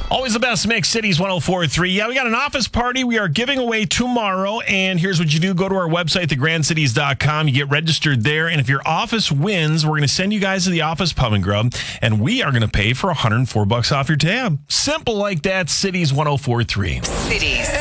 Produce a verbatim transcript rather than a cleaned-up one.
Always the best mix, Cities one oh four point three. Yeah, we got an office party we are giving away tomorrow, and here's what you do. Go to our website, the grand cities dot com. You get registered there, and if your office wins, we're going to send you guys to the Office Pub and Grub, and we are going to pay for one hundred four bucks off your tab. Simple like that, Cities one oh four point three. Cities.